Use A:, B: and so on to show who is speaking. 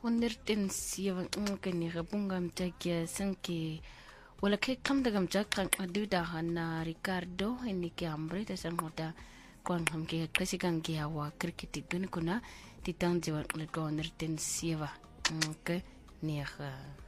A: 107 kani rabungam tagia sanki wala ke kam dagam jakran aduda hana Ricardo inni ke ambre ta san hoda kon ham ke kresikan ke hawa cricket dun kuna titang jiwa le 107 ke niya